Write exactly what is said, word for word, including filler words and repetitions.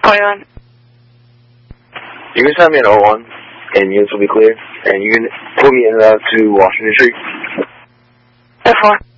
forty-one. You can send me an oh one, and units will be clear, and you can put me in uh, to Washington Street. oh four.